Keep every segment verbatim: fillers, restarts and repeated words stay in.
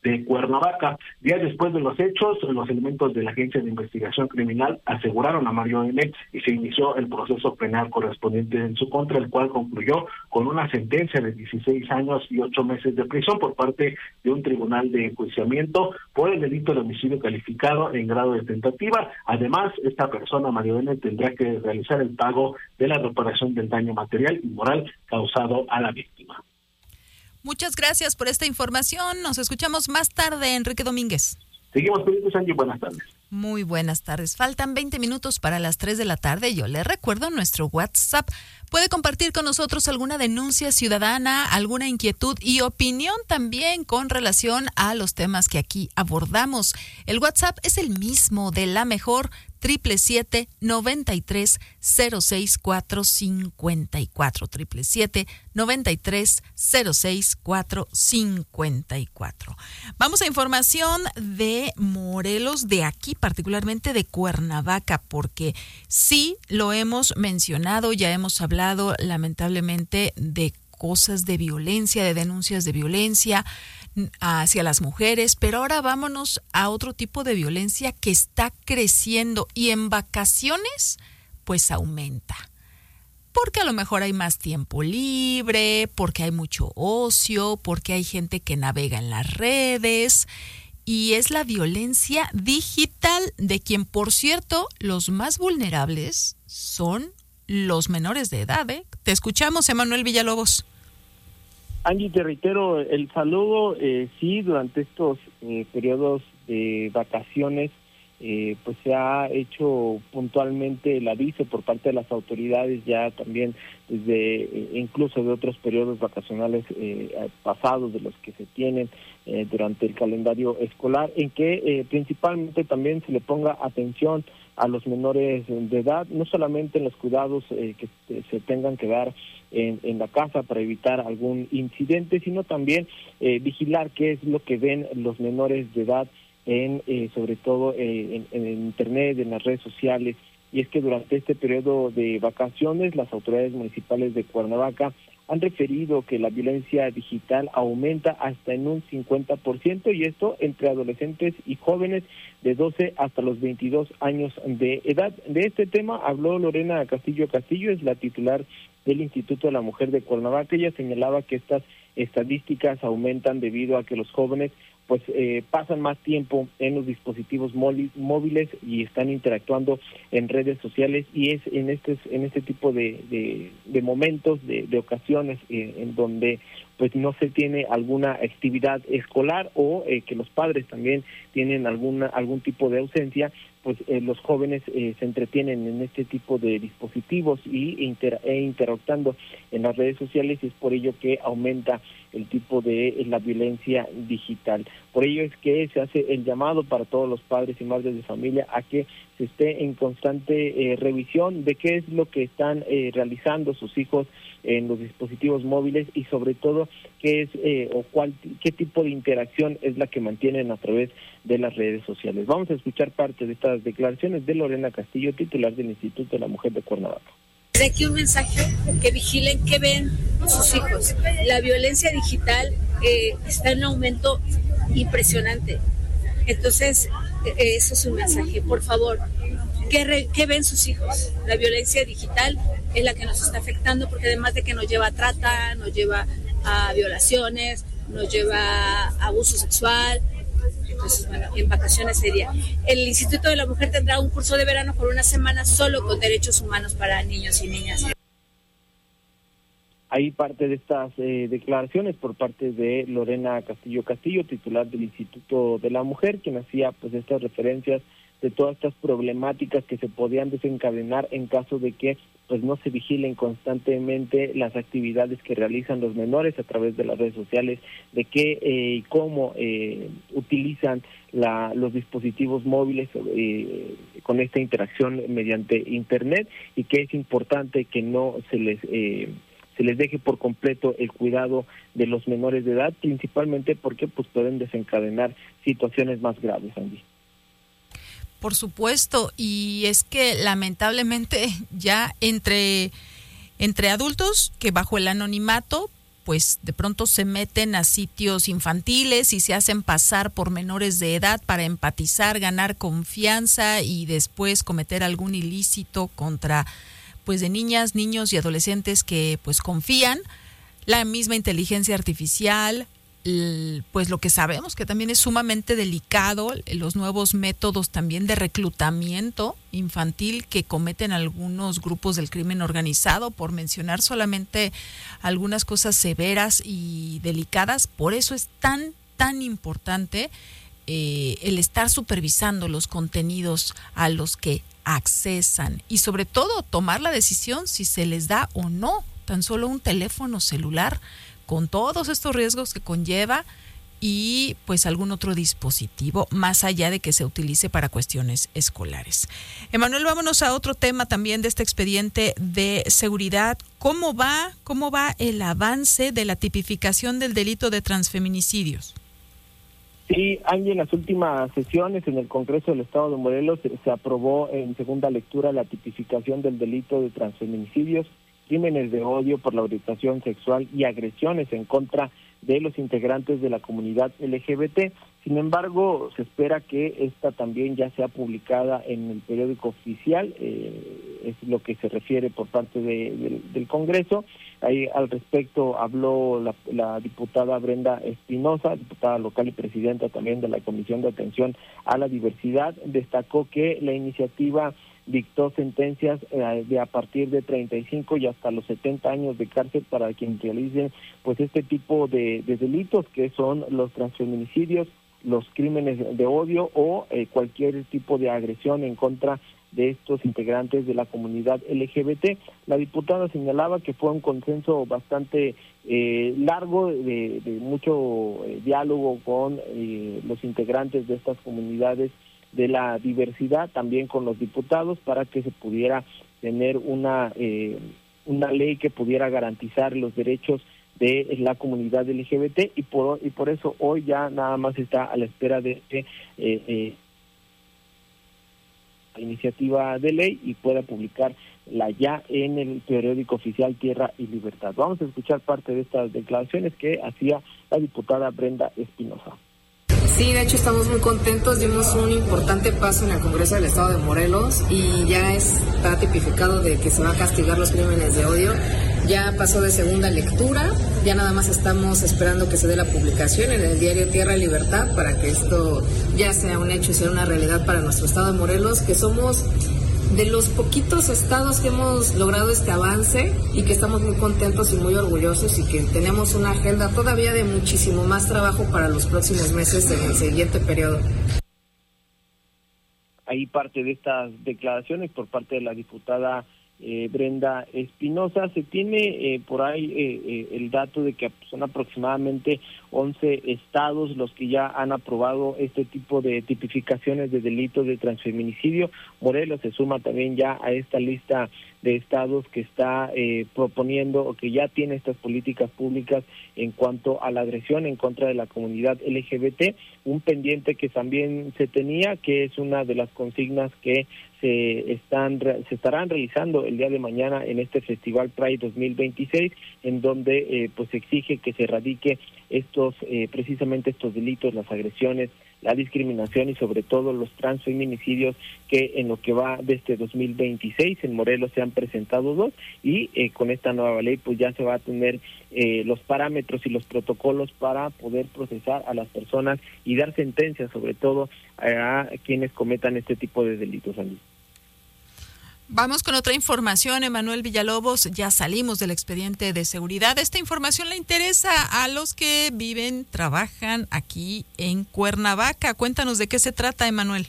de Cuernavaca. Días después de los hechos, los elementos de la Agencia de Investigación Criminal aseguraron a Mario N. y se inició el proceso penal correspondiente en su contra, el cual concluyó con una sentencia de dieciséis años y ocho meses de prisión por parte de un tribunal de enjuiciamiento por el delito de homicidio calificado en grado de tentativa. Además, esta persona, Mario N., tendrá que realizar el pago de la reparación del daño material y moral causado a la víctima. Muchas gracias por esta información. Nos escuchamos más tarde, Enrique Domínguez. Seguimos pendientes, Angie. Buenas tardes. Muy buenas tardes. Faltan veinte minutos para las tres de la tarde. Yo le recuerdo nuestro WhatsApp. Puede compartir con nosotros alguna denuncia ciudadana, alguna inquietud y opinión también con relación a los temas que aquí abordamos. El WhatsApp es el mismo de La Mejor, triple siete noventa y tres cero seis cuatro cincuenta y cuatro, triple siete noventa y tres cero seis cuatro cincuenta y cuatro. Vamos a información de Morelos, de aquí particularmente de Cuernavaca, porque sí lo hemos mencionado, ya hemos hablado lamentablemente de cosas de violencia, de denuncias de violencia hacia las mujeres, pero ahora vámonos a otro tipo de violencia que está creciendo y en vacaciones pues aumenta. Porque a lo mejor hay más tiempo libre, porque hay mucho ocio, porque hay gente que navega en las redes, y es la violencia digital, de quien, por cierto, los más vulnerables son los menores de edad, ¿eh? Te escuchamos, Emanuel Villalobos. Angie, te reitero el saludo. Eh, sí, durante estos eh, periodos de vacaciones, eh, pues se ha hecho puntualmente el aviso por parte de las autoridades, ya también desde eh, incluso de otros periodos vacacionales eh, pasados, de los que se tienen eh, durante el calendario escolar, en que eh, principalmente también se le ponga atención a los menores de edad, no solamente en los cuidados eh, que se tengan que dar en, en la casa para evitar algún incidente, sino también eh, vigilar qué es lo que ven los menores de edad en eh, sobre todo eh, en, en internet, en las redes sociales. Y es que durante este periodo de vacaciones, las autoridades municipales de Cuernavaca han referido que la violencia digital aumenta hasta en un cincuenta por ciento, y esto entre adolescentes y jóvenes de doce hasta los veintidós años de edad. De este tema habló Lorena Castillo Castillo, es la titular del Instituto de la Mujer de Cuernavaca. Ella señalaba que estas estadísticas aumentan debido a que los jóvenes pues eh, pasan más tiempo en los dispositivos móviles y están interactuando en redes sociales, y es en este en este tipo de de, de momentos, de, de ocasiones eh, en donde pues no se tiene alguna actividad escolar o eh, que los padres también tienen alguna algún tipo de ausencia, pues eh, los jóvenes eh, se entretienen en este tipo de dispositivos y inter, e interactuando en las redes sociales, y es por ello que aumenta el tipo de eh, la violencia digital. Por ello es que se hace el llamado para todos los padres y madres de familia a que se esté en constante eh, revisión de qué es lo que están eh, realizando sus hijos en los dispositivos móviles, y sobre todo qué es eh, o cuál qué tipo de interacción es la que mantienen a través de las redes sociales. Vamos a escuchar parte de estas declaraciones de Lorena Castillo, titular del Instituto de la Mujer de Cuernavaca. De aquí un mensaje, que vigilen qué ven sus hijos. La violencia digital eh, está en un aumento impresionante. Entonces, eh, eso es un mensaje. Por favor, ¿qué, re, ¿qué ven sus hijos? La violencia digital es la que nos está afectando, porque además de que nos lleva a trata, nos lleva a violaciones, nos lleva a abuso sexual. Entonces, bueno, en vacaciones sería. El Instituto de la Mujer tendrá un curso de verano por una semana solo con derechos humanos para niños y niñas. Hay parte de estas eh, declaraciones por parte de Lorena Castillo Castillo, titular del Instituto de la Mujer, quien hacía pues estas referencias de todas estas problemáticas que se podían desencadenar en caso de que pues no se vigilen constantemente las actividades que realizan los menores a través de las redes sociales, de qué y eh, cómo eh, utilizan la, los dispositivos móviles eh, con esta interacción mediante internet, y que es importante que no se les eh, se les deje por completo el cuidado de los menores de edad, principalmente porque pues pueden desencadenar situaciones más graves, Andy. Por supuesto, y es que lamentablemente ya entre, entre adultos que bajo el anonimato pues de pronto se meten a sitios infantiles y se hacen pasar por menores de edad para empatizar, ganar confianza y después cometer algún ilícito contra pues de niñas, niños y adolescentes que pues confían. La misma inteligencia artificial, pues lo que sabemos que también es sumamente delicado, los nuevos métodos también de reclutamiento infantil que cometen algunos grupos del crimen organizado, por mencionar solamente algunas cosas severas y delicadas. Por eso es tan, tan importante eh, el estar supervisando los contenidos a los que accesan y sobre todo tomar la decisión si se les da o no tan solo un teléfono celular con todos estos riesgos que conlleva y pues algún otro dispositivo más allá de que se utilice para cuestiones escolares. Emanuel, vámonos a otro tema también de este expediente de seguridad. ¿Cómo va, cómo va el avance de la tipificación del delito de transfeminicidios? Sí, Angie, en las últimas sesiones en el Congreso del Estado de Morelos se, se aprobó en segunda lectura la tipificación del delito de transfeminicidios, crímenes de odio por la orientación sexual y agresiones en contra de los integrantes de la comunidad L G B T. Sin embargo, se espera que esta también ya sea publicada en el periódico oficial, eh, es lo que se refiere por parte de, de, del Congreso. Ahí al respecto habló la, la diputada Brenda Espinosa, diputada local y presidenta también de la Comisión de Atención a la Diversidad. Destacó que la iniciativa dictó sentencias eh, de a partir de treinta y cinco y hasta los setenta años de cárcel para quienes realicen pues este tipo de, de delitos, que son los transfeminicidios, los crímenes de odio o eh, cualquier tipo de agresión en contra de estos integrantes de la comunidad L G B T. La diputada señalaba que fue un consenso bastante eh, largo, de, de mucho eh, diálogo con eh, los integrantes de estas comunidades de la diversidad, también con los diputados, para que se pudiera tener una eh, una ley que pudiera garantizar los derechos de la comunidad L G B T, y por y por eso hoy ya nada más está a la espera de que eh, eh, la iniciativa de ley y pueda publicarla ya en el periódico oficial Tierra y Libertad. Vamos a escuchar parte de estas declaraciones que hacía la diputada Brenda Espinosa. Sí, de hecho estamos muy contentos, dimos un importante paso en el Congreso del Estado de Morelos y ya está tipificado de que se va a castigar los crímenes de odio. Ya pasó de segunda lectura, ya nada más estamos esperando que se dé la publicación en el diario Tierra y Libertad para que esto ya sea un hecho y sea una realidad para nuestro Estado de Morelos, que somos de los poquitos estados que hemos logrado este avance y que estamos muy contentos y muy orgullosos y que tenemos una agenda todavía de muchísimo más trabajo para los próximos meses en el siguiente periodo. Ahí parte de estas declaraciones por parte de la diputada eh, Brenda Espinosa. Se tiene eh, por ahí eh, eh, el dato de que son aproximadamente once estados los que ya han aprobado este tipo de tipificaciones de delitos de transfeminicidio. Morelos se suma también ya a esta lista de estados que está eh, proponiendo o que ya tiene estas políticas públicas en cuanto a la agresión en contra de la comunidad L G B T, un pendiente que también se tenía, que es una de las consignas que se están se estarán realizando el día de mañana en este Festival Pride dos mil veintiséis, en donde eh, pues se exige que se erradique estos eh, precisamente estos delitos, las agresiones, la discriminación y sobre todo los transfeminicidios, que en lo que va de este dos mil veintiséis en Morelos se han presentado dos y eh, con esta nueva ley pues ya se va a tener eh, los parámetros y los protocolos para poder procesar a las personas y dar sentencias sobre todo a, a quienes cometan este tipo de delitos. Andy. Vamos con otra información, Emanuel Villalobos. Ya salimos del expediente de seguridad. Esta información le interesa a los que viven, trabajan aquí en Cuernavaca. Cuéntanos de qué se trata, Emanuel.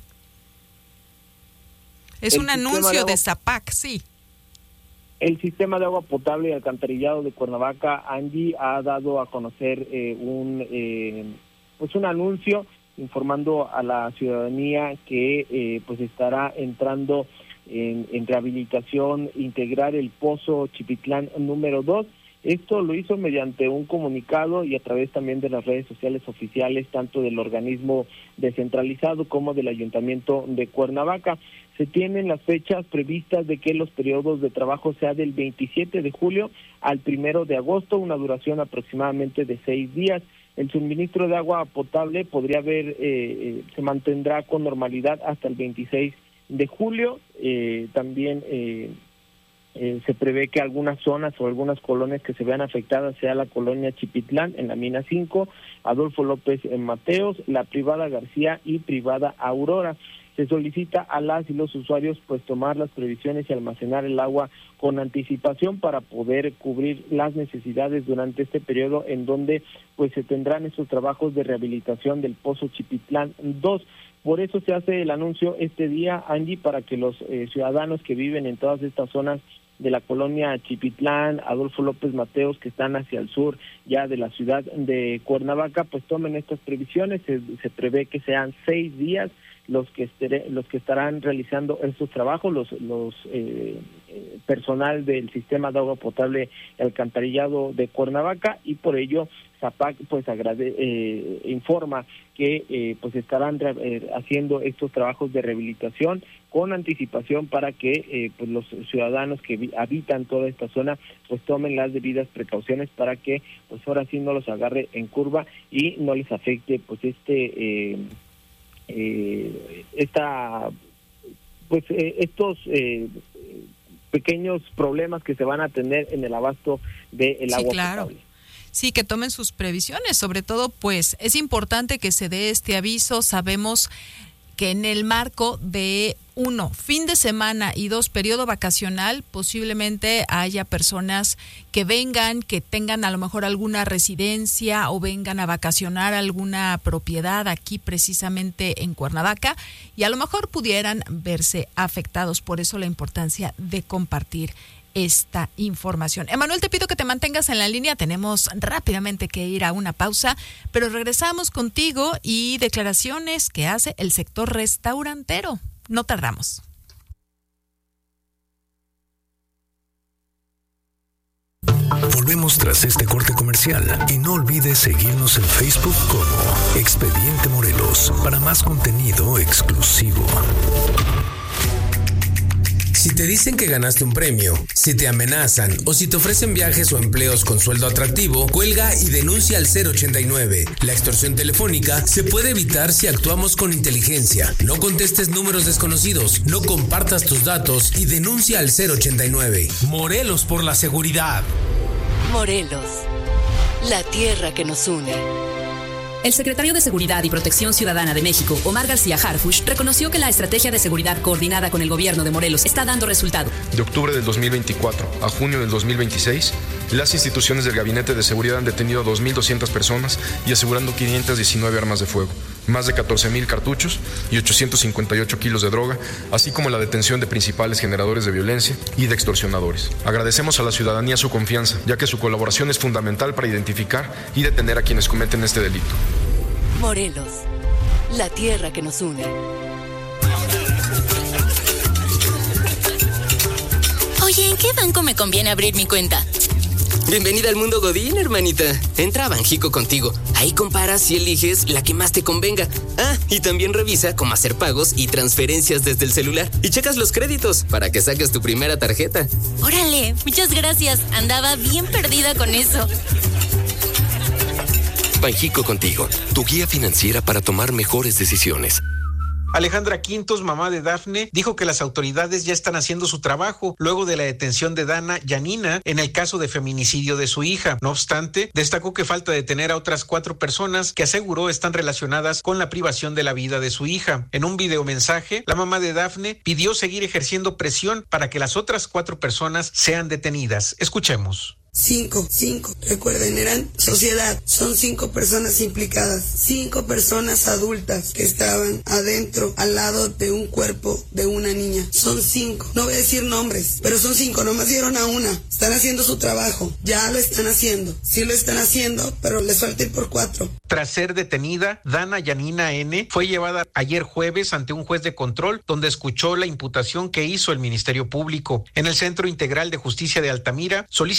Es El un anuncio de, agua, de Zapac, sí. El sistema de agua potable y alcantarillado de Cuernavaca, Angie, ha dado a conocer eh, un eh, pues un anuncio informando a la ciudadanía que eh, pues estará entrando En, en rehabilitación, integrar el pozo Chipitlán número dos. Esto lo hizo mediante un comunicado y a través también de las redes sociales oficiales, tanto del organismo descentralizado como del Ayuntamiento de Cuernavaca. Se tienen las fechas previstas de que los periodos de trabajo sea del veintisiete de julio al primero de agosto, una duración aproximadamente de seis días. El suministro de agua potable podría haber, eh, eh, se mantendrá con normalidad hasta el veintiséis de julio. Eh, también eh, eh, se prevé que algunas zonas o algunas colonias que se vean afectadas sea la colonia Chipitlán en la Mina cinco, Adolfo López en Mateos, la Privada García y Privada Aurora. Se solicita a las y los usuarios pues tomar las previsiones y almacenar el agua con anticipación para poder cubrir las necesidades durante este periodo en donde pues se tendrán estos trabajos de rehabilitación del Pozo Chipitlán dos. Por eso se hace el anuncio este día, Angie, para que los eh, ciudadanos que viven en todas estas zonas de la colonia Chipitlán, Adolfo López Mateos, que están hacia el sur ya de la ciudad de Cuernavaca, pues tomen estas previsiones. Se, se prevé que sean seis días los que estere, los que estarán realizando estos trabajos, los los eh, personal del sistema de agua potable y alcantarillado de Cuernavaca, y por ello Zapac pues agrade, eh, informa que eh, pues estarán eh, haciendo estos trabajos de rehabilitación con anticipación para que eh, pues los ciudadanos que vi, habitan toda esta zona pues tomen las debidas precauciones para que pues ahora sí no los agarre en curva y no les afecte pues este eh, eh, esta pues eh, estos eh, pequeños problemas que se van a tener en el abasto del de agua sí, claro. potable. Sí, que tomen sus previsiones, sobre todo pues es importante que se dé este aviso. Sabemos que en el marco de uno, fin de semana y dos, periodo vacacional, posiblemente haya personas que vengan, que tengan a lo mejor alguna residencia o vengan a vacacionar alguna propiedad aquí precisamente en Cuernavaca y a lo mejor pudieran verse afectados. Por eso la importancia de compartir esta información. Emanuel, te pido que te mantengas en la línea. Tenemos rápidamente que ir a una pausa, pero regresamos contigo y declaraciones que hace el sector restaurantero. No tardamos. Volvemos tras este corte comercial y no olvides seguirnos en Facebook como Expediente Morelos para más contenido exclusivo. Si te dicen que ganaste un premio, si te amenazan o si te ofrecen viajes o empleos con sueldo atractivo, cuelga y denuncia al cero ochenta y nueve. La extorsión telefónica se puede evitar si actuamos con inteligencia. No contestes números desconocidos, no compartas tus datos y denuncia al cero ochenta y nueve. Morelos por la seguridad. Morelos, la tierra que nos une. El secretario de Seguridad y Protección Ciudadana de México, Omar García Harfuch, reconoció que la estrategia de seguridad coordinada con el gobierno de Morelos está dando resultado. De octubre del dos mil veinticuatro a junio del dos mil veintiséis, las instituciones del Gabinete de Seguridad han detenido a dos mil doscientas personas y asegurando quinientas diecinueve armas de fuego, más de catorce mil cartuchos y ochocientos cincuenta y ocho kilos de droga, así como la detención de principales generadores de violencia y de extorsionadores. Agradecemos a la ciudadanía su confianza, ya que su colaboración es fundamental para identificar y detener a quienes cometen este delito. Morelos, la tierra que nos une. Oye, ¿en qué banco me conviene abrir mi cuenta? Bienvenida al mundo Godín, hermanita. Entra a Banjico Contigo. Ahí comparas y eliges la que más te convenga. Ah, y también revisa cómo hacer pagos y transferencias desde el celular. Y checas los créditos para que saques tu primera tarjeta. Órale, muchas gracias. Andaba bien perdida con eso. Banjico Contigo, tu guía financiera para tomar mejores decisiones. Alejandra Quintos, mamá de Dafne, dijo que las autoridades ya están haciendo su trabajo luego de la detención de Dana Yanina en el caso de feminicidio de su hija. No obstante, destacó que falta detener a otras cuatro personas que aseguró están relacionadas con la privación de la vida de su hija. En un videomensaje, la mamá de Dafne pidió seguir ejerciendo presión para que las otras cuatro personas sean detenidas. Escuchemos. Cinco, cinco, recuerden, eran sociedad, son cinco personas implicadas, cinco personas adultas que estaban adentro, al lado de un cuerpo de una niña, son cinco, no voy a decir nombres, pero son cinco, nomás dieron a una, están haciendo su trabajo, ya lo están haciendo, sí lo están haciendo, pero les falta ir por cuatro. Tras ser detenida, Dana Yanina N. fue llevada ayer jueves ante un juez de control donde escuchó la imputación que hizo el Ministerio Público. En el Centro Integral de Justicia de Altamira solicitó la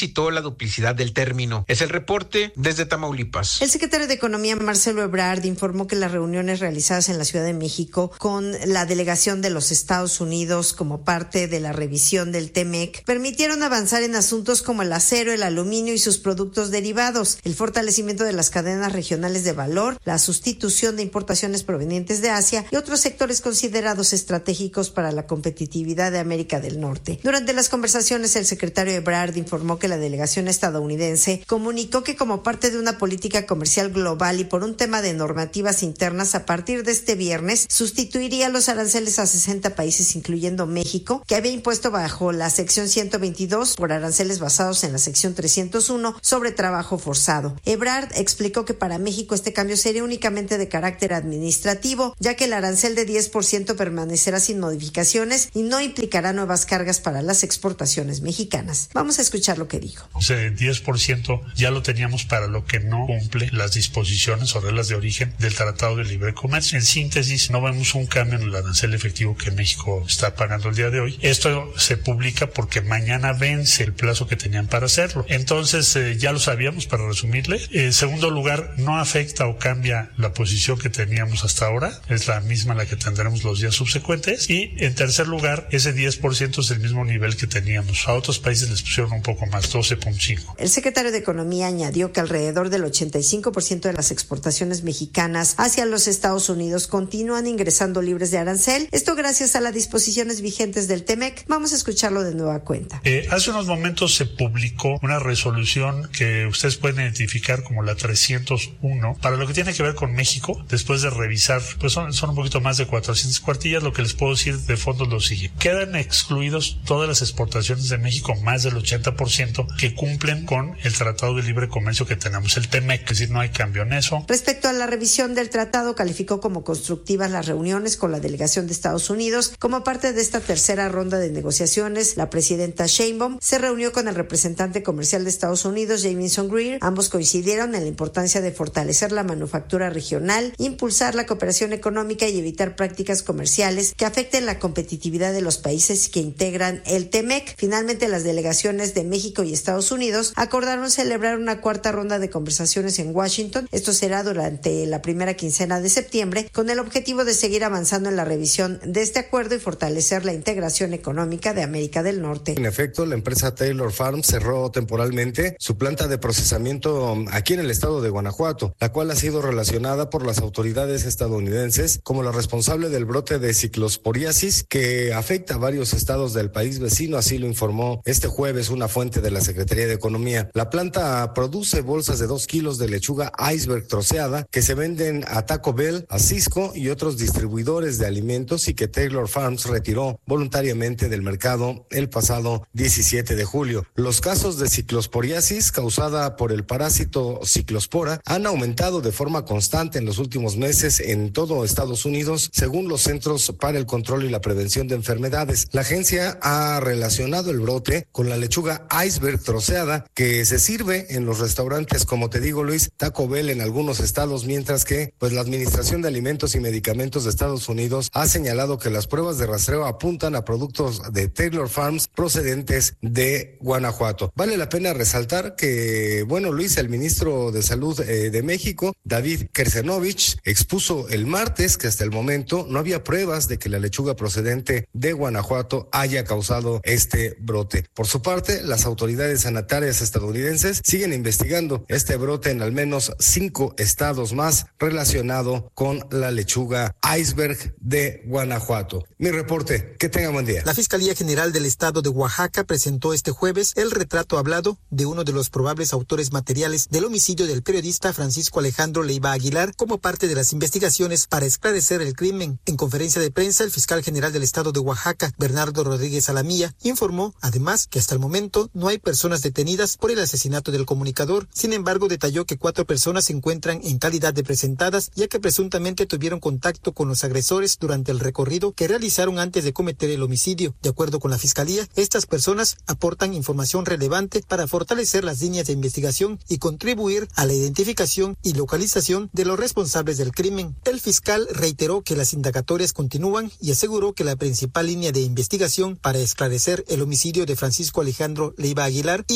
duplicidad del término. Es el reporte desde Tamaulipas. El secretario de Economía, Marcelo Ebrard, informó que las reuniones realizadas en la Ciudad de México con la delegación de los Estados Unidos como parte de la revisión del T M E C permitieron avanzar en asuntos como el acero, el aluminio y sus productos derivados, el fortalecimiento de las cadenas regionales de valor, la sustitución de importaciones provenientes de Asia y otros sectores considerados estratégicos para la competitividad de América del Norte. Durante las conversaciones, el secretario Ebrard informó que la delegación estadounidense comunicó que como parte de una política comercial global y por un tema de normativas internas, a partir de este viernes sustituiría los aranceles a sesenta países, incluyendo México, que había impuesto bajo la sección ciento veintidós por aranceles basados en la sección trescientos uno sobre trabajo forzado. Ebrard explicó que para México este cambio sería únicamente de carácter administrativo, ya que el arancel de diez por ciento permanecerá sin modificaciones y no implicará nuevas cargas para las exportaciones mexicanas. Vamos a escuchar lo que dijo. O sea, el diez por ciento ya lo teníamos para lo que no cumple las disposiciones o reglas de origen del Tratado de Libre Comercio. En síntesis, no vemos un cambio en el arancel efectivo que México está pagando el día de hoy. Esto se publica porque mañana vence el plazo que tenían para hacerlo. Entonces, eh, ya lo sabíamos, para resumirle. En segundo lugar, no afecta o cambia la posición que teníamos hasta ahora. Es la misma la que tendremos los días subsecuentes. Y en tercer lugar, ese diez por ciento es el mismo nivel que teníamos. A otros países les pusieron un poco más, doce punto cinco. El secretario de Economía añadió que alrededor del ochenta y cinco por ciento de las exportaciones mexicanas hacia los Estados Unidos continúan ingresando libres de arancel. Esto gracias a las disposiciones vigentes del T M E C. Vamos a escucharlo de nueva cuenta. Eh, hace unos momentos se publicó una resolución que ustedes pueden identificar como la trescientos uno para lo que tiene que ver con México. Después de revisar, pues son, son un poquito más de cuatrocientas cuartillas. Lo que les puedo decir de fondo es lo siguiente: quedan excluidos todas las exportaciones de México, más del ochenta por ciento, que cumplen con el Tratado de Libre Comercio que tenemos, el T M E C, es decir, no hay cambio en eso. Respecto a la revisión del tratado, calificó como constructivas las reuniones con la delegación de Estados Unidos. Como parte de esta tercera ronda de negociaciones, la presidenta Sheinbaum se reunió con el representante comercial de Estados Unidos, Jamieson Greer. Ambos coincidieron en la importancia de fortalecer la manufactura regional, impulsar la cooperación económica y evitar prácticas comerciales que afecten la competitividad de los países que integran el T M E C. Finalmente, las delegaciones de México y Estados Unidos acordaron celebrar una cuarta ronda de conversaciones en Washington. Esto será durante la primera quincena de septiembre, con el objetivo de seguir avanzando en la revisión de este acuerdo y fortalecer la integración económica de América del Norte. En efecto, la empresa Taylor Farms cerró temporalmente su planta de procesamiento aquí en el estado de Guanajuato, la cual ha sido relacionada por las autoridades estadounidenses como la responsable del brote de ciclosporiasis que afecta a varios estados del país vecino. Así lo informó este jueves una fuente de la Secretaría de Economía. La planta produce bolsas de dos kilos de lechuga iceberg troceada que se venden a Taco Bell, a Cisco y otros distribuidores de alimentos, y que Taylor Farms retiró voluntariamente del mercado el pasado diecisiete de julio. Los casos de ciclosporiasis causada por el parásito ciclospora han aumentado de forma constante en los últimos meses en todo Estados Unidos, según los Centros para el Control y la Prevención de Enfermedades. La agencia ha relacionado el brote con la lechuga iceberg troceada que se sirve en los restaurantes, como te digo, Luis, Taco Bell en algunos estados, mientras que pues la Administración de Alimentos y Medicamentos de Estados Unidos ha señalado que las pruebas de rastreo apuntan a productos de Taylor Farms procedentes de Guanajuato. Vale la pena resaltar que, bueno, Luis, el ministro de Salud eh, de México, David Kersenovich, expuso el martes que hasta el momento no había pruebas de que la lechuga procedente de Guanajuato haya causado este brote. Por su parte, las autoridades sanitarias estadounidenses siguen investigando este brote en al menos cinco estados más relacionado con la lechuga iceberg de Guanajuato. Mi reporte, que tenga buen día. La Fiscalía General del Estado de Oaxaca presentó este jueves el retrato hablado de uno de los probables autores materiales del homicidio del periodista Francisco Alejandro Leiva Aguilar como parte de las investigaciones para esclarecer el crimen. En conferencia de prensa, el fiscal general del Estado de Oaxaca, Bernardo Rodríguez Alamilla, informó además que hasta el momento no hay personas detenidas por el asesinato del comunicador. Sin embargo, detalló que cuatro personas se encuentran en calidad de presentadas, ya que presuntamente tuvieron contacto con los agresores durante el recorrido que realizaron antes de cometer el homicidio. De acuerdo con la Fiscalía, estas personas aportan información relevante para fortalecer las líneas de investigación y contribuir a la identificación y localización de los responsables del crimen. El fiscal reiteró que las indagatorias continúan y aseguró que la principal línea de investigación para esclarecer el homicidio de Francisco Alejandro Leiva Aguilar y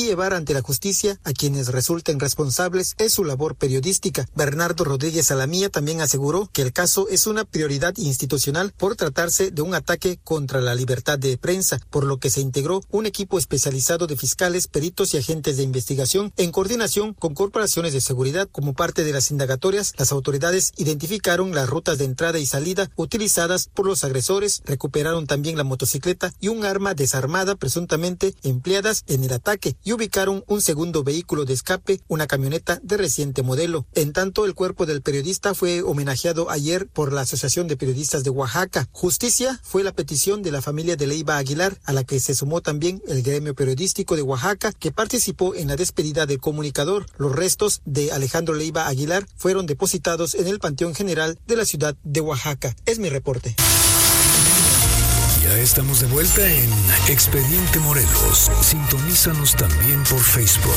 y llevar ante la justicia a quienes resulten responsables es su labor periodística. Bernardo Rodríguez Alamía también aseguró que el caso es una prioridad institucional por tratarse de un ataque contra la libertad de prensa, por lo que se integró un equipo especializado de fiscales, peritos y agentes de investigación en coordinación con corporaciones de seguridad. Como parte de las indagatorias, las autoridades identificaron las rutas de entrada y salida utilizadas por los agresores, recuperaron también la motocicleta y un arma desarmada presuntamente empleadas en el ataque y ubicaron un segundo vehículo de escape, una camioneta de reciente modelo. En tanto, el cuerpo del periodista fue homenajeado ayer por la Asociación de Periodistas de Oaxaca. Justicia fue la petición de la familia de Leiva Aguilar, a la que se sumó también el gremio periodístico de Oaxaca, que participó en la despedida del comunicador. Los restos de Alejandro Leiva Aguilar fueron depositados en el Panteón General de la ciudad de Oaxaca. Es mi reporte. Ya estamos de vuelta en Expediente Morelos. Sintonízanos también por Facebook.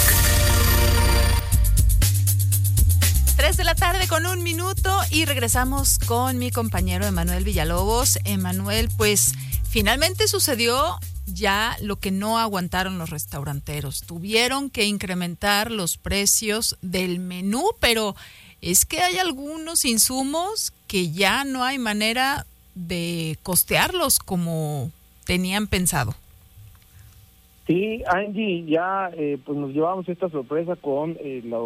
Tres de la tarde con un minuto y regresamos con mi compañero Emanuel Villalobos. Emanuel, pues finalmente sucedió ya lo que no aguantaron los restauranteros. Tuvieron que incrementar los precios del menú, pero es que hay algunos insumos que ya no hay manera de costearlos como tenían pensado. Sí, Angie, ya eh, pues nos llevamos esta sorpresa con eh, la,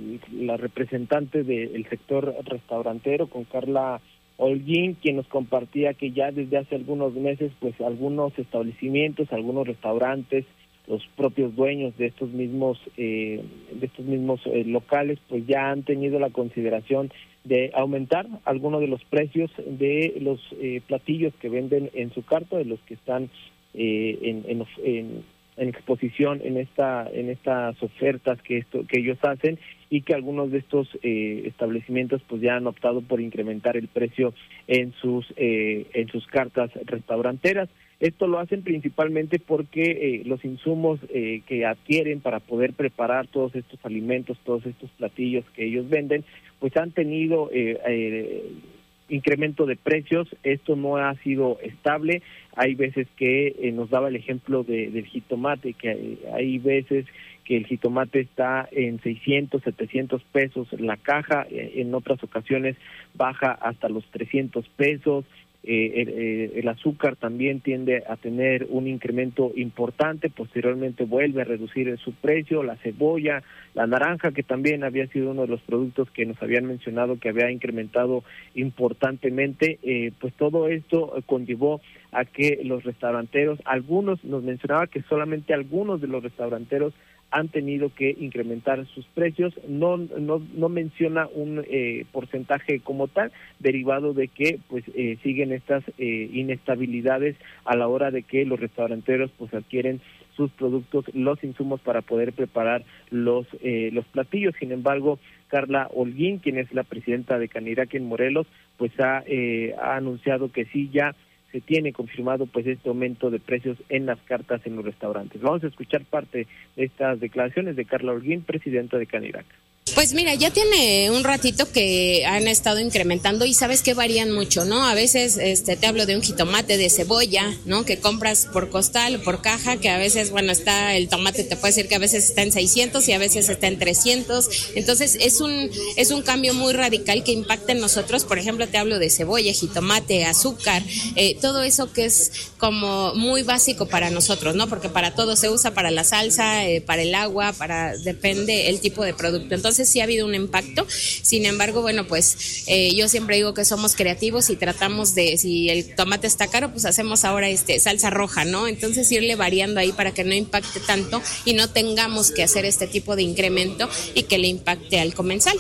la representante del sector restaurantero, con Carla Holguín, quien nos compartía que ya desde hace algunos meses, pues algunos establecimientos, algunos restaurantes, los propios dueños de estos mismos eh, de estos mismos eh, locales, pues ya han tenido la consideración de aumentar algunos de los precios de los eh, platillos que venden en su carta, de los que están eh, en, en, en, en exposición en esta en estas ofertas que esto que ellos hacen, y que algunos de estos eh, establecimientos pues ya han optado por incrementar el precio en sus eh, en sus cartas restauranteras. Esto lo hacen principalmente porque eh, los insumos eh, que adquieren para poder preparar todos estos alimentos, todos estos platillos que ellos venden, pues han tenido eh, eh, incremento de precios. Esto no ha sido estable. Hay veces que eh, nos daba el ejemplo de, del jitomate, que hay, hay veces que el jitomate está en seiscientos, setecientos pesos la caja, en otras ocasiones baja hasta los trescientos pesos. Eh, el, eh, el azúcar también tiende a tener un incremento importante, posteriormente vuelve a reducir su precio, la cebolla, la naranja, que también había sido uno de los productos que nos habían mencionado que había incrementado importantemente, eh, pues todo esto conllevó a que los restauranteros, algunos, nos mencionaba que solamente algunos de los restauranteros han tenido que incrementar sus precios. No no no menciona un eh, porcentaje como tal, derivado de que pues eh, siguen estas eh, inestabilidades a la hora de que los restauranteros pues adquieren sus productos, los insumos para poder preparar los eh, los platillos. Sin embargo, Carla Holguín, quien es la presidenta de Canirac en Morelos, pues ha eh, ha anunciado que sí ya se tiene confirmado pues este aumento de precios en las cartas en los restaurantes. Vamos a escuchar parte de estas declaraciones de Carla Holguín, presidenta de Canirac. Pues mira, ya tiene un ratito que han estado incrementando y sabes que varían mucho, ¿no? A veces este te hablo de un jitomate de cebolla, ¿no? Que compras por costal o por caja, que a veces, bueno, está el tomate, te puede decir que a veces está en seiscientos y a veces está en trescientos. Entonces es un es un cambio muy radical que impacta en nosotros. Por ejemplo, te hablo de cebolla, jitomate, azúcar, eh, todo eso que es como muy básico para nosotros, ¿no? Porque para todo se usa, para la salsa, eh, para el agua, para depende el tipo de producto. Entonces sí ha habido un impacto. Sin embargo, bueno, pues eh, yo siempre digo que somos creativos y tratamos de, si el tomate está caro, pues hacemos ahora este salsa roja, ¿no? Entonces irle variando ahí para que no impacte tanto y no tengamos que hacer este tipo de incremento y que le impacte al comensal.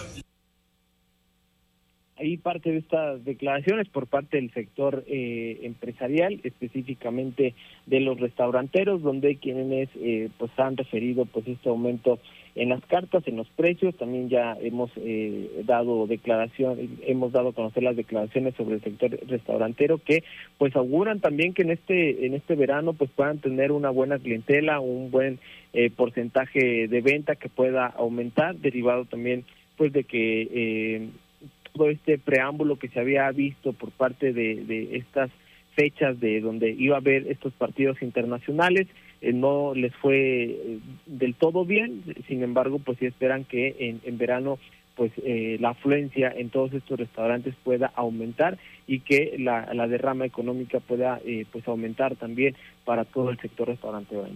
Ahí parte de estas declaraciones por parte del sector eh, empresarial, específicamente de los restauranteros, donde quienes eh, pues han referido pues este aumento en las cartas, en los precios. También ya hemos eh, dado declaración, hemos dado a conocer las declaraciones sobre el sector restaurantero, que pues auguran también que en este en este verano pues puedan tener una buena clientela, un buen eh, porcentaje de venta que pueda aumentar, derivado también pues de que eh, todo este preámbulo que se había visto por parte de, de estas fechas de donde iba a haber estos partidos internacionales, eh, no les fue eh, del todo bien. Sin embargo, pues sí esperan que en, en verano pues eh, la afluencia en todos estos restaurantes pueda aumentar y que la, la derrama económica pueda eh, pues aumentar también para todo el sector restaurantero.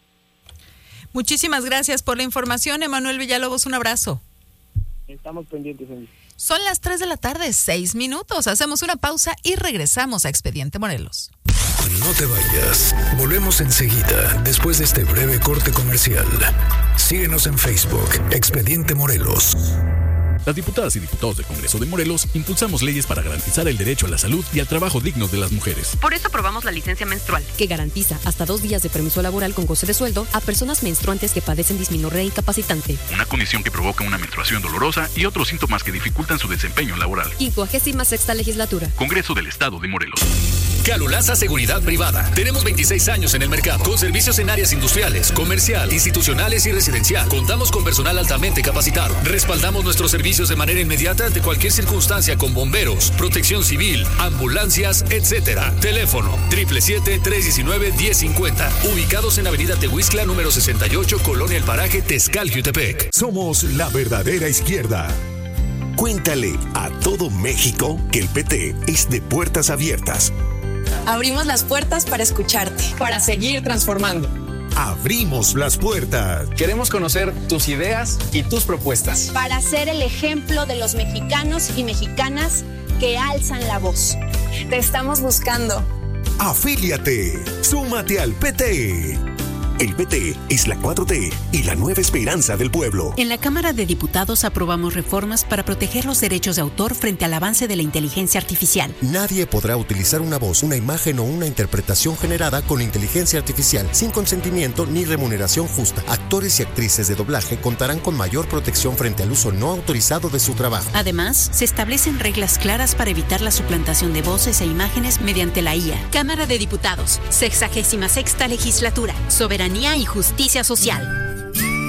Muchísimas gracias por la información, Emanuel Villalobos, un abrazo. Estamos pendientes, Angie. Son las tres de la tarde, seis minutos. Hacemos una pausa y regresamos a Expediente Morelos. No te vayas. Volvemos enseguida, después de este breve corte comercial. Síguenos en Facebook, Expediente Morelos. Las diputadas y diputados del Congreso de Morelos impulsamos leyes para garantizar el derecho a la salud y al trabajo digno de las mujeres. Por eso aprobamos la licencia menstrual, que garantiza hasta dos días de permiso laboral con goce de sueldo a personas menstruantes que padecen dismenorrea incapacitante. Una condición que provoca una menstruación dolorosa y otros síntomas que dificultan su desempeño laboral. quincuagésima sexta legislatura. Congreso del Estado de Morelos. Calulaza Seguridad Privada. Tenemos veintiséis años en el mercado, con servicios en áreas industriales, comercial, institucionales y residencial. Contamos con personal altamente capacitado. Respaldamos nuestros servicios de manera inmediata ante cualquier circunstancia con bomberos, protección civil, ambulancias, etcétera. Teléfono siete siete siete, tres uno nueve, uno cero cinco cero. Ubicados en Avenida Tehuixtla, número sesenta y ocho, Colonia El Paraje, Tezcal, Jutepec. Somos la verdadera izquierda. Cuéntale a todo México que el P T es de puertas abiertas. Abrimos las puertas para escucharte, para seguir transformando. Abrimos las puertas. Queremos conocer tus ideas y tus propuestas. Para ser el ejemplo de los mexicanos y mexicanas que alzan la voz. Te estamos buscando. Afíliate. Súmate al P T. El P T es la cuatro T y la nueva esperanza del pueblo. En la Cámara de Diputados aprobamos reformas para proteger los derechos de autor frente al avance de la inteligencia artificial. Nadie podrá utilizar una voz, una imagen o una interpretación generada con inteligencia artificial sin consentimiento ni remuneración justa. Actores y actrices de doblaje contarán con mayor protección frente al uso no autorizado de su trabajo. Además, se establecen reglas claras para evitar la suplantación de voces e imágenes mediante la I A. Cámara de Diputados, sexagésima sexta legislatura, soberanía y justicia social.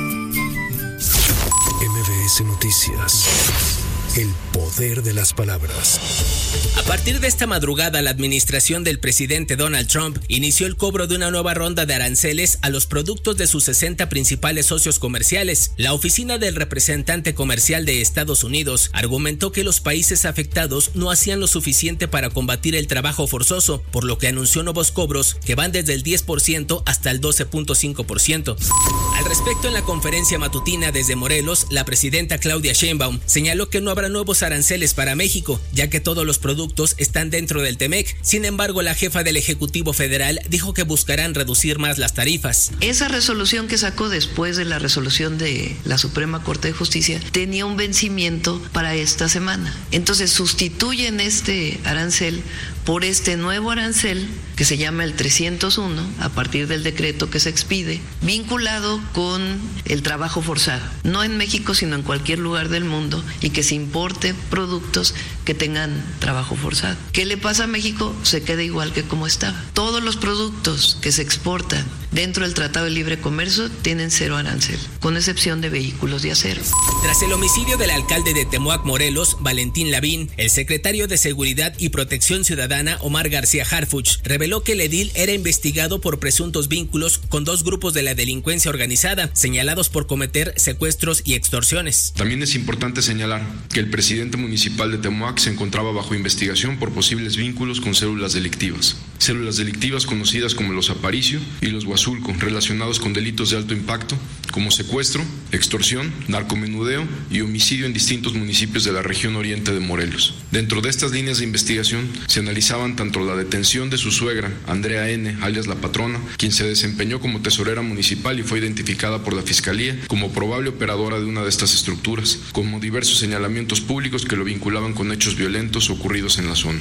M V S Noticias. El poder de las palabras. A partir de esta madrugada, la administración del presidente Donald Trump inició el cobro de una nueva ronda de aranceles a los productos de sus sesenta principales socios comerciales. La oficina del representante comercial de Estados Unidos argumentó que los países afectados no hacían lo suficiente para combatir el trabajo forzoso, por lo que anunció nuevos cobros que van desde el diez por ciento hasta el doce punto cinco por ciento. Al respecto, en la conferencia matutina desde Morelos, la presidenta Claudia Sheinbaum señaló que no habrá nuevos aranceles para México, ya que todos los productos están dentro del T-MEC. Sin embargo, la jefa del Ejecutivo Federal dijo que buscarán reducir más las tarifas. Esa resolución que sacó después de la resolución de la Suprema Corte de Justicia tenía un vencimiento para esta semana. Entonces sustituyen este arancel por este nuevo arancel que se llama el trescientos uno, a partir del decreto que se expide, vinculado con el trabajo forzado, no en México sino en cualquier lugar del mundo, y que se importe productos que tengan trabajo forzado. ¿Qué le pasa a México? Se queda igual que como estaba. Todos los productos que se exportan dentro del Tratado de Libre Comercio tienen cero arancel, con excepción de vehículos de acero. Tras el homicidio del alcalde de Temoac, Morelos, Valentín Lavín, el secretario de Seguridad y Protección Ciudadana, Omar García Harfuch, reveló que el edil era investigado por presuntos vínculos con dos grupos de la delincuencia organizada, señalados por cometer secuestros y extorsiones. También es importante señalar que el presidente municipal de Temoac se encontraba bajo investigación por posibles vínculos con células delictivas. Células delictivas conocidas como los Aparicio y los Huazulco, relacionados con delitos de alto impacto, como secuestro, extorsión, narcomenudeo y homicidio en distintos municipios de la región oriente de Morelos. Dentro de estas líneas de investigación se analizaban tanto la detención de su suegra, Andrea N., alias La Patrona, quien se desempeñó como tesorera municipal y fue identificada por la Fiscalía como probable operadora de una de estas estructuras, como diversos señalamientos públicos que lo vinculaban con hechos violentos ocurridos en la zona.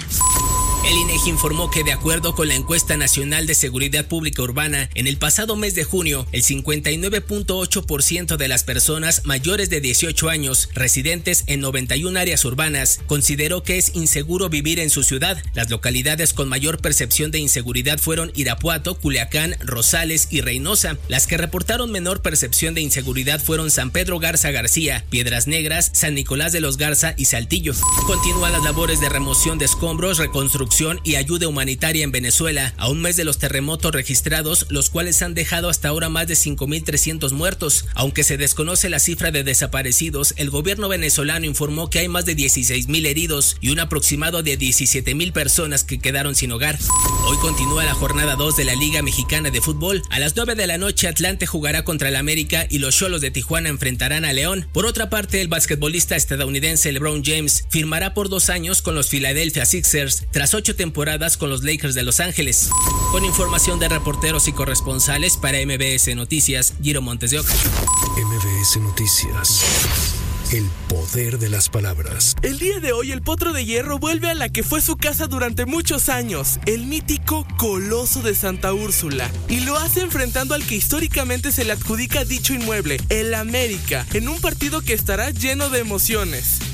El INEGI informó que, de acuerdo con la Encuesta Nacional de Seguridad Pública Urbana, en el pasado mes de junio, el cincuenta y nueve punto ocho por ciento de las personas mayores de dieciocho años, residentes en noventa y una áreas urbanas, consideró que es inseguro vivir en su ciudad. Las localidades con mayor percepción de inseguridad fueron Irapuato, Culiacán, Rosales y Reynosa. Las que reportaron menor percepción de inseguridad fueron San Pedro Garza García, Piedras Negras, San Nicolás de los Garza y Saltillo. Continúan las labores de remoción de escombros, reconstrucción reconstrucción y ayuda humanitaria en Venezuela, a un mes de los terremotos registrados, los cuales han dejado hasta ahora más de cinco mil trescientos muertos. Aunque se desconoce la cifra de desaparecidos, el gobierno venezolano informó que hay más de dieciséis mil heridos y un aproximado de diecisiete mil personas que quedaron sin hogar. Hoy continúa la jornada dos de la Liga Mexicana de Fútbol. A las nueve de la noche, Atlante jugará contra el América y los Xolos de Tijuana enfrentarán a León. Por otra parte, el basquetbolista estadounidense LeBron James firmará por dos años con los Philadelphia Sixers tras ocho temporadas con los Lakers de Los Ángeles. Con información de reporteros y corresponsales para M B S Noticias, Giro Montes de Oca. M B S Noticias. El poder de las palabras. El día de hoy el Potro de Hierro vuelve a la que fue su casa durante muchos años, el mítico Coloso de Santa Úrsula, y lo hace enfrentando al que históricamente se le adjudica dicho inmueble, el América, en un partido que estará lleno de emociones.